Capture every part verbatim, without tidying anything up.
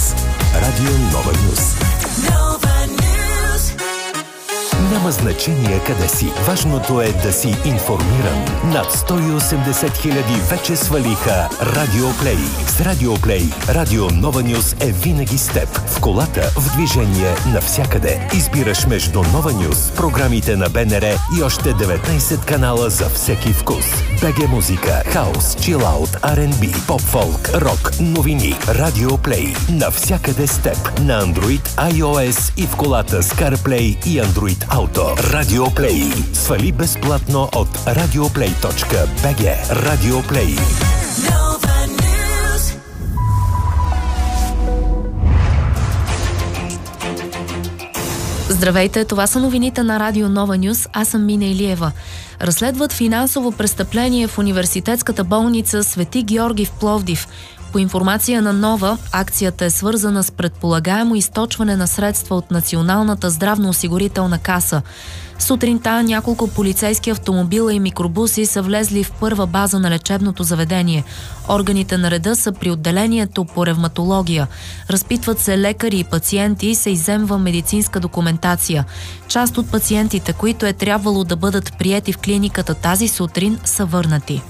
Нюс. Радио Нова Нюс. Няма значение къде си. Важното е да си информиран. Над сто и осемдесет хиляди вече свалиха Радио Плей. С Радио Плей, Радио Нова Нюс е винаги с теб. В колата, в движение, навсякъде. Избираш между Нова Нюс, програмите на БНР и още деветнайсет канала за всеки вкус. БГ музика, хаус, чилаут, Ар енд Би, поп-фолк, рок, новини. Радио Плей. Навсякъде с теб. На Android, iOS и в колата с CarPlay и Android Auto. Радио Плей. Свали безплатно от радиоплей точка би джи. Радио Плей. Здравейте, това са новините на Радио Нова Нюс. Аз съм Мина Илиева. Разследват финансово престъпление в университетската болница Свети Георги в Пловдив. По информация на Нова, акцията е свързана с предполагаемо източване на средства от Националната здравноосигурителна каса. Сутринта няколко полицейски автомобила и микробуси са влезли в първа база на лечебното заведение. Органите на реда са при отделението по ревматология. Разпитват се лекари и пациенти и се изземва медицинска документация. Част от пациентите, които е трябвало да бъдат приети в клиниката тази сутрин, са върнати.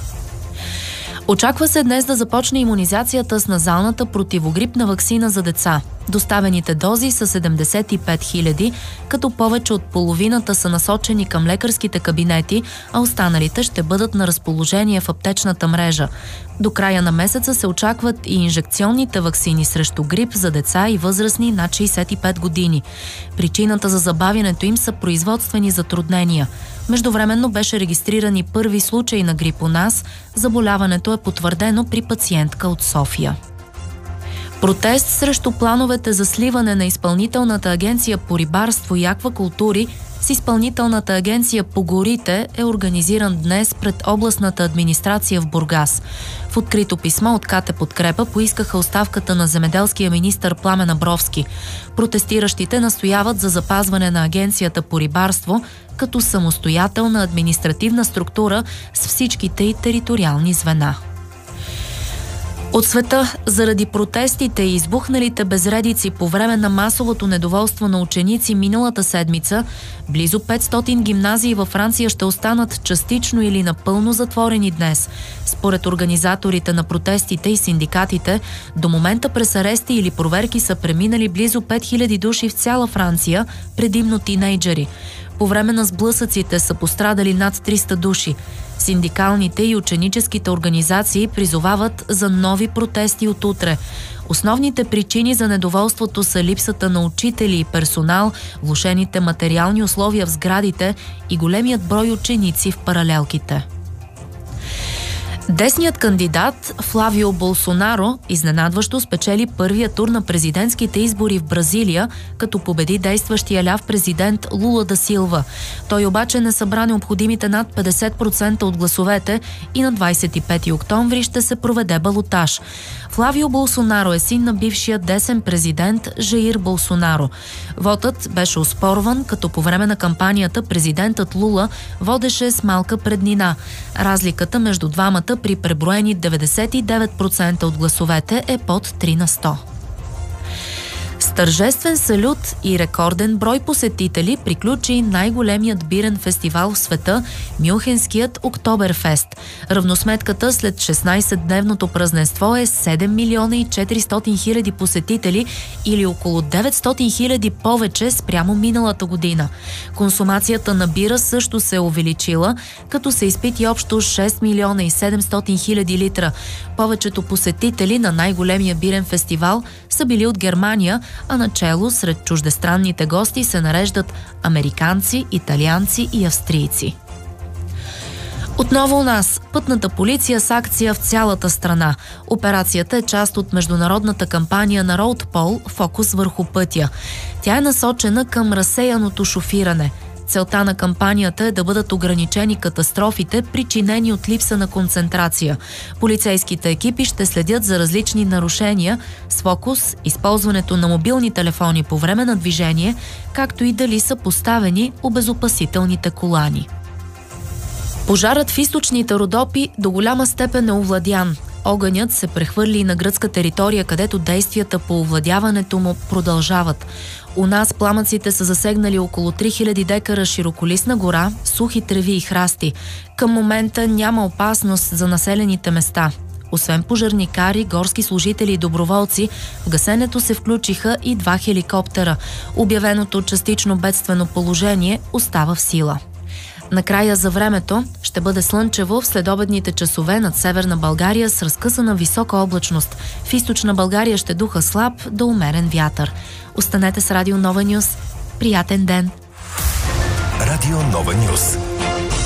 Очаква се днес да започне имунизацията с назалната противогрипна ваксина за деца. Доставените дози са седемдесет и пет хиляди, като повече от половината са насочени към лекарските кабинети, а останалите ще бъдат на разположение в аптечната мрежа. До края на месеца се очакват и инжекционните ваксини срещу грип за деца и възрастни над шейсет и пет години. Причината за забавянето им са производствени затруднения. Междувременно беше регистриран и първи случай на грип у нас. Заболяването е потвърдено при пациентка от София. Протест срещу плановете за сливане на Изпълнителната агенция по рибарство и аквакултури с Изпълнителната агенция по горите е организиран днес пред областната администрация в Бургас. В открито писмо от КТ Подкрепа поискаха оставката на земеделския министър Пламен Абровски. Протестиращите настояват за запазване на агенцията по рибарство като самостоятелна административна структура с всичките й териториални звена. От света, заради протестите и избухналите безредици по време на масовото недоволство на ученици миналата седмица, близо петстотин гимназии във Франция ще останат частично или напълно затворени днес. Според организаторите на протестите и синдикатите, до момента през арести или проверки са преминали близо пет хиляди души в цяла Франция, предимно тинейджери. По време на сблъсъците са пострадали над триста души. Синдикалните и ученическите организации призовават за нови протести от утре. Основните причини за недоволството са липсата на учители и персонал, влошените материални условия в сградите и големият брой ученици в паралелките. Десният кандидат Флавио Болсонаро изненадващо спечели първия тур на президентските избори в Бразилия, като победи действащия ляв президент Лула да Силва. Той обаче не събра необходимите над петдесет процента от гласовете и на двадесет и пети октомври ще се проведе балотаж. Флавио Болсонаро е син на бившия десен президент Жаир Болсонаро. Вотът беше оспорван, като по време на кампанията президентът Лула водеше с малка преднина. Разликата между двамата при преброени деветдесет и девет процента от гласовете е под три на сто. С тържествен салют и рекорден брой посетители приключи най-големият бирен фестивал в света – Мюнхенският Октоберфест. Равносметката след шестнадесетдневното празненство е седем милиона и четиристотин хиляди посетители или около деветстотин хиляди повече спрямо миналата година. Консумацията на бира също се е увеличила, като се изпити общо шест милиона и седемстотин хиляди литра. Повечето посетители на най-големия бирен фестивал са били от Германия, а начело сред чуждестранните гости се нареждат американци, италианци и австрийци. Отново у нас пътната полиция с акция в цялата страна. Операцията е част от международната кампания на RoadPol «Фокус върху пътя». Тя е насочена към разсеяното шофиране. Целта на кампанията е да бъдат ограничени катастрофите, причинени от липса на концентрация. Полицейските екипи ще следят за различни нарушения с фокус използването на мобилни телефони по време на движение, както и дали са поставени обезопасителните колани. Пожарът в източните Родопи до голяма степен е овладян. огънят се прехвърли и на гръцка територия, където действията по овладяването му продължават. У нас пламъците са засегнали около три хиляди декара широколистна гора, сухи треви и храсти. Към момента няма опасност за населените места. Освен пожарникари, горски служители и доброволци, в гасенето се включиха и два хеликоптера. Обявеното частично бедствено положение остава в сила. Накрая за времето ще бъде слънчево в следобедните часове над Северна България с разкъсана висока облачност. В Източна България ще духа слаб до умерен вятър. Останете с Радио Нова Нюс. Приятен ден! Радио Нова Нюс.